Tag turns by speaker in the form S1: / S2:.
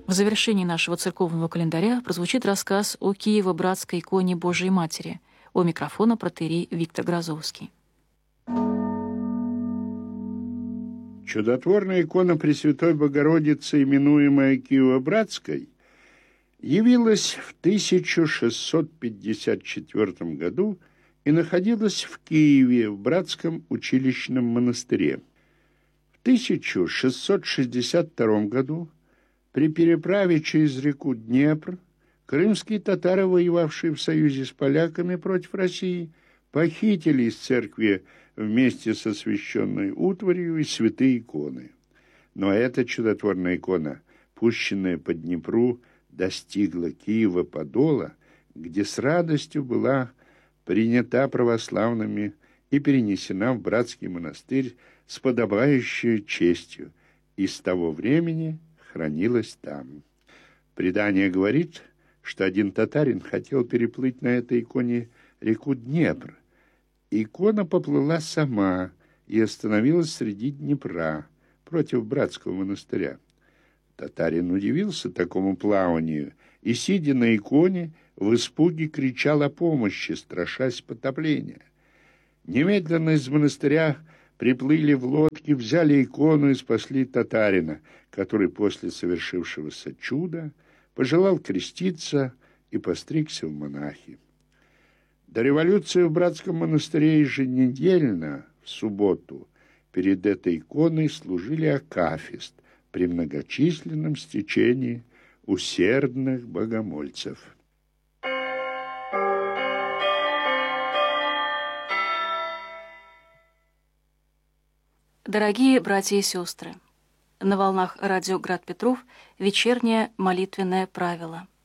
S1: В завершении нашего церковного календаря прозвучит рассказ о Киево-Братской иконе Божией Матери. У микрофона протоиерей Виктор Грозовский.
S2: Чудотворная икона Пресвятой Богородицы, именуемая Киево-Братской, явилась в 1654 году и находилась в Киеве в Братском училищном монастыре. В 1662 году при переправе через реку Днепр крымские татары, воевавшие в союзе с поляками против России, похитили из церкви вместе со священной утварью и святые иконы. Но эта чудотворная икона, пущенная по Днепру, достигла Киева-Подола, где с радостью была принята православными и перенесена в братский монастырь с подобающей честью, и с того времени хранилась там. Предание говорит, что один татарин хотел переплыть на этой иконе реку Днепр. Икона поплыла сама и остановилась среди Днепра, против братского монастыря. Татарин удивился такому плаванию и, сидя на иконе, в испуге кричал о помощи, страшась потопления. Немедленно из монастыря приплыли в лодке, взяли икону и спасли татарина, который после совершившегося чуда пожелал креститься и постригся в монахи. До революции в братском монастыре еженедельно, в субботу, перед этой иконой служили акафист при многочисленном стечении усердных богомольцев.
S1: Дорогие братья и сестры, на волнах радио «Град Петров» вечернее молитвенное правило.